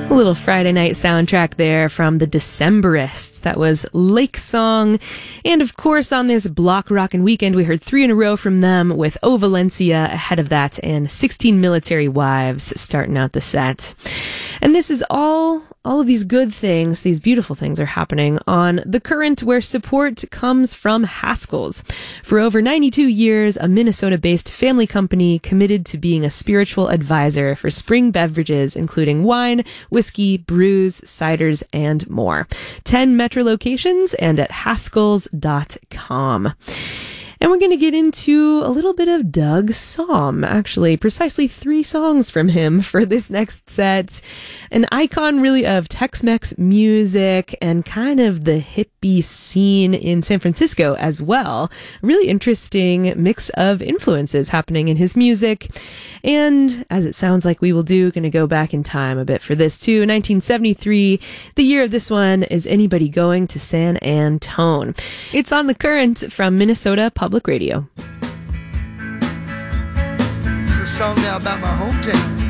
A little Friday night soundtrack there from the Decemberists. That was Lake Song. And of course, on this Block Rockin' Weekend, we heard 3 in a row from them with O Valencia ahead of that and 16 Military Wives starting out the set. And this is all of these good things, these beautiful things are happening on The Current, where support comes from Haskell's. For over 92 years, a Minnesota-based family company committed to being a spiritual advisor for spring beverages, including wine, whiskey, brews, ciders, and more. 10 metro locations and at haskells.com. And we're going to get into a little bit of Doug Sahm, actually, precisely 3 songs from him for this next set. An icon really of Tex-Mex music and kind of the hippie scene in San Francisco as well. A really interesting mix of influences happening in his music. And as it sounds like we will do, going to go back in time a bit for this too. 1973, the year of this one is Anybody Going to San Antone. It's on The Current from Minnesota Public Radio. A song now about my hometown.